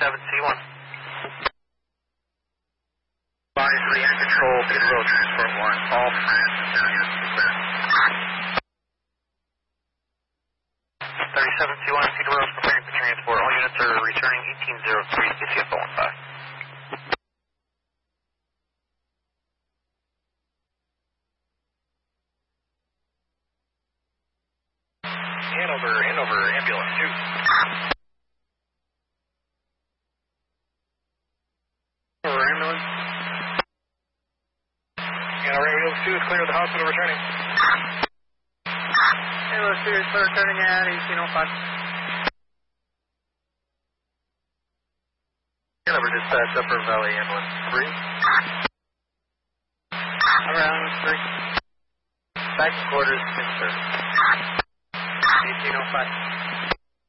37C1. Bodies react control, Peter Road, Transport 1, all France, now units clear. 37C1, Peter Road, preparing for transport. All units are returning 1803, KCFO 15. Hanover, ambulance 2. Hanover, ambulance. Hanover, ambulance 2 is clear of the hospital, returning. Ambulance 2 is clear, returning at 1805. Hanover, dispatch, Upper Valley, ambulance 3. Upper ambulance 3. Back to quarters, 6 sir. 1805.